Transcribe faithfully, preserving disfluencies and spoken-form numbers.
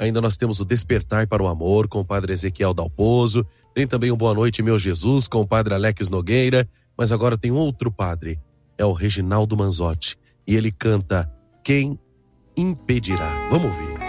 Ainda nós temos o Despertar para o Amor com o Padre Ezequiel Dalpozo. Tem também o Boa Noite, Meu Jesus, com o Padre Alex Nogueira. Mas agora tem outro padre, é o Reginaldo Manzotti. E ele canta Quem Impedirá. Vamos ouvir.